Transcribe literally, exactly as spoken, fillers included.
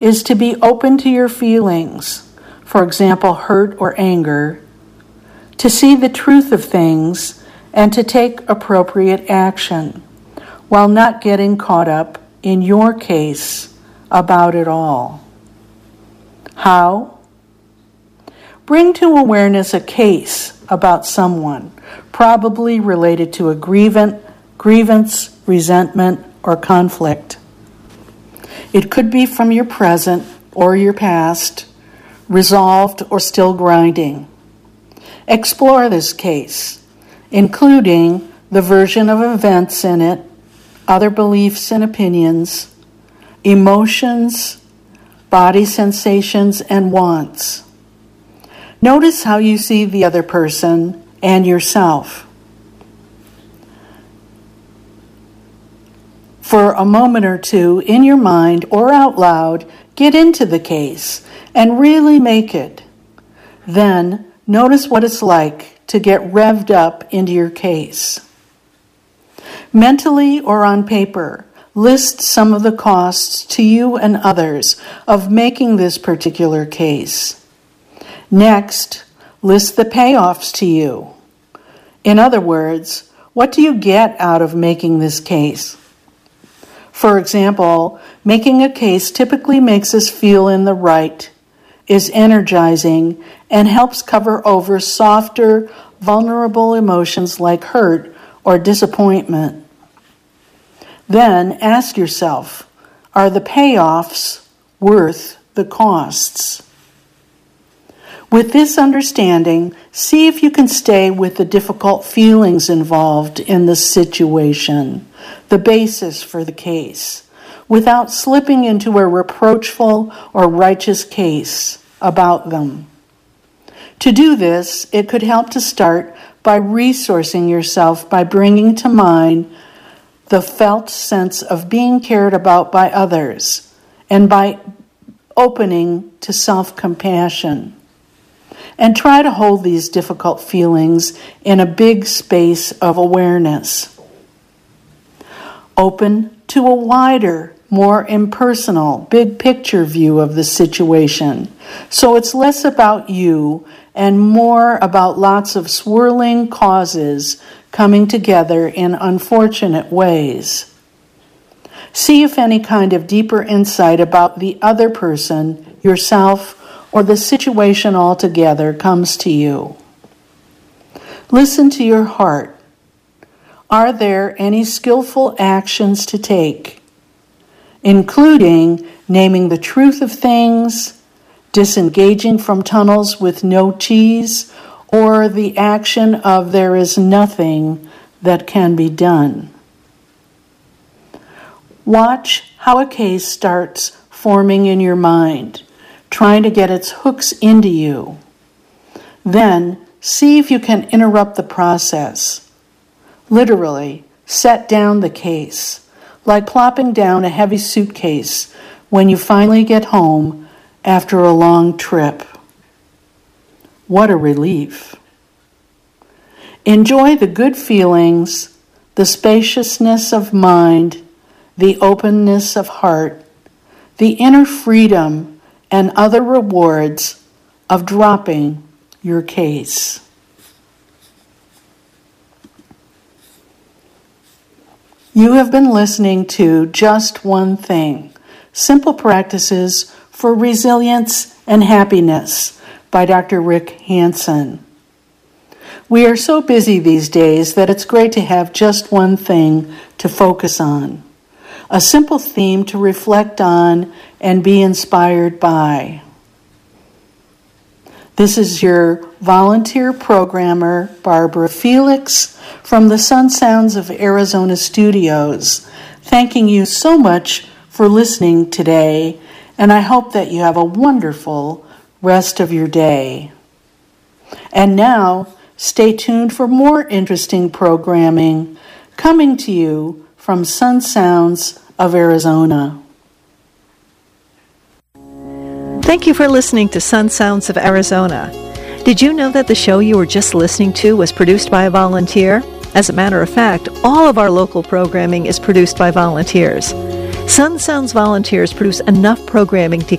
is to be open to your feelings, for example, hurt or anger, to see the truth of things and to take appropriate action while not getting caught up in your case about it all. How? Bring to awareness a case about someone, probably related to a grievance, grievance, resentment, or conflict. It could be from your present or your past, resolved or still grinding. Explore this case, including the version of events in it, other beliefs and opinions, emotions, body sensations, and wants. Notice how you see the other person and yourself. For a moment or two, in your mind or out loud, get into the case and really make it. Then, notice what it's like to get revved up into your case. Mentally or on paper, list some of the costs to you and others of making this particular case. Next, list the payoffs to you. In other words, what do you get out of making this case? For example, making a case typically makes us feel in the right, is energizing, and helps cover over softer, vulnerable emotions like hurt or disappointment. Then ask yourself, are the payoffs worth the costs? With this understanding, see if you can stay with the difficult feelings involved in the situation, the basis for the case, without slipping into a reproachful or righteous case about them. To do this, it could help to start by resourcing yourself by bringing to mind the felt sense of being cared about by others and by opening to self-compassion. And try to hold these difficult feelings in a big space of awareness. Open to a wider, more impersonal, big picture view of the situation, so it's less about you and more about lots of swirling causes coming together in unfortunate ways. See if any kind of deeper insight about the other person, yourself, or the situation altogether comes to you. Listen to your heart. Are there any skillful actions to take, including naming the truth of things, disengaging from tunnels with no cheese, or the action of there is nothing that can be done? Watch how a case starts forming in your mind, trying to get its hooks into you. Then, see if you can interrupt the process. Literally, set down the case, like plopping down a heavy suitcase when you finally get home after a long trip. What a relief. Enjoy the good feelings, the spaciousness of mind, the openness of heart, the inner freedom and other rewards of dropping your case. You have been listening to Just One Thing, Simple Practices for Resilience and Happiness by Doctor Rick Hanson. We are so busy these days that it's great to have just one thing to focus on, a simple theme to reflect on and be inspired by. This is your volunteer programmer, Barbara Felix, from the Sun Sounds of Arizona studios, thanking you so much for listening today, and I hope that you have a wonderful rest of your day. And now, stay tuned for more interesting programming coming to you from Sun Sounds of Arizona. Thank you for listening to Sun Sounds of Arizona. Did you know that the show you were just listening to was produced by a volunteer? As a matter of fact, all of our local programming is produced by volunteers. Sun Sounds volunteers produce enough programming to